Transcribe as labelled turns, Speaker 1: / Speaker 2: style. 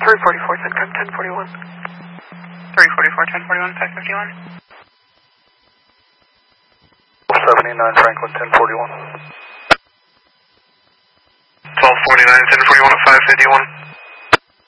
Speaker 1: 344, Centcom 1041.
Speaker 2: 344, 1041, 551.
Speaker 3: 79 Franklin 1041.
Speaker 4: 1249, 1041 at 551.